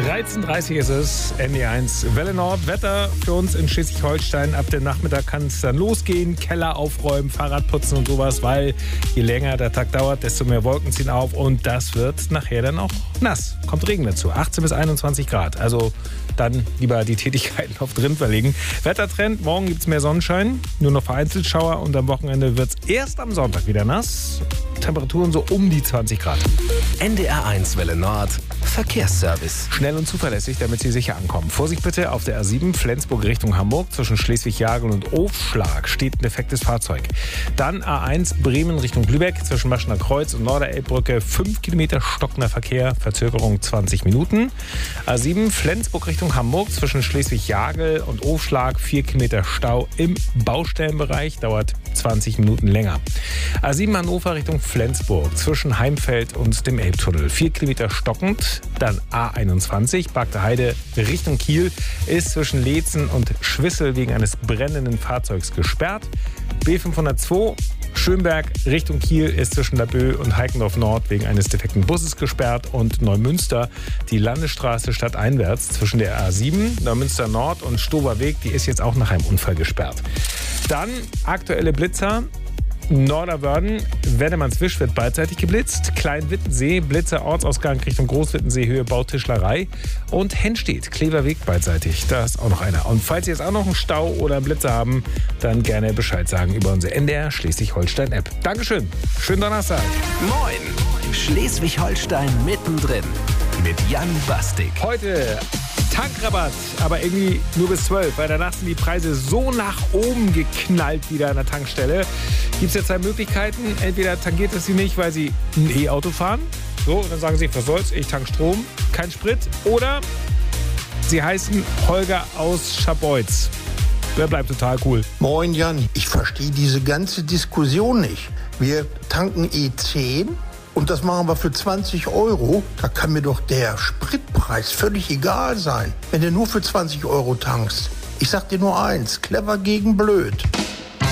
13.30 ist es, ND1 Welle Nord. Wetter für uns in Schleswig-Holstein. Ab dem Nachmittag kann es dann losgehen. Keller aufräumen, Fahrrad putzen und sowas, weil je länger der Tag dauert, desto mehr Wolken ziehen auf. Und das wird nachher dann auch nass. Kommt Regen dazu. 18 bis 21 Grad. Also dann lieber die Tätigkeiten auf drin verlegen. Wettertrend, morgen gibt es mehr Sonnenschein. Nur noch vereinzelt Schauer. Und am Wochenende wird es erst am Sonntag wieder nass. Temperaturen so um die 20 Grad. NDR1 Welle Nord. Verkehrsservice. Schnell und zuverlässig, damit Sie sicher ankommen. Vorsicht bitte, auf der A7 Flensburg Richtung Hamburg zwischen Schleswig-Jagel und Ofschlag steht ein defektes Fahrzeug. Dann A1 Bremen Richtung Lübeck zwischen Maschener Kreuz und Norderelbbrücke 5 Kilometer stockender Verkehr, Verzögerung 20 Minuten. A7 Flensburg Richtung Hamburg zwischen Schleswig-Jagel und Ofschlag 4 Kilometer Stau im Baustellenbereich, dauert 20 Minuten länger. A7 Hannover Richtung Flensburg zwischen Heimfeld und dem Elbtunnel 4 Kilometer stockend. Dann A21 Bagde Heide Richtung Kiel ist zwischen Leetzen und Schwissel wegen eines brennenden Fahrzeugs gesperrt. B502 Schönberg Richtung Kiel ist zwischen Laboe und Heikendorf Nord wegen eines defekten Busses gesperrt. Und Neumünster, die Landesstraße stadteinwärts zwischen der A7, Neumünster Nord und Stover Weg, die ist jetzt auch nach einem Unfall gesperrt. Dann aktuelle Blitzer. Norderwörden, Wendemannswisch wird beidseitig geblitzt. Kleinwittensee, Blitzer Ortsausgang Richtung Großwittensee, Höhe Bautischlerei. Und Henstedt, Kleverweg beidseitig. Da ist auch noch einer. Und falls Sie jetzt auch noch einen Stau oder einen Blitzer haben, dann gerne Bescheid sagen über unsere NDR Schleswig-Holstein-App. Dankeschön. Schönen Donnerstag. Moin. Schleswig-Holstein mittendrin. Mit Jan Bastik. Heute Tankrabatt, aber irgendwie nur bis 12, weil danach sind die Preise so nach oben geknallt wieder an der Tankstelle. Gibt es jetzt zwei Möglichkeiten. Entweder tangiert es Sie nicht, weil Sie ein E-Auto fahren. So, und dann sagen Sie, was soll's, ich tank Strom, kein Sprit. Oder Sie heißen Holger aus Scharbeutz. Der bleibt total cool. Moin Jan, ich verstehe diese ganze Diskussion nicht. Wir tanken E10 und das machen wir für 20 Euro. Da kann mir doch der Spritpreis völlig egal sein, wenn du nur für 20 Euro tankst. Ich sag dir nur eins, clever gegen blöd.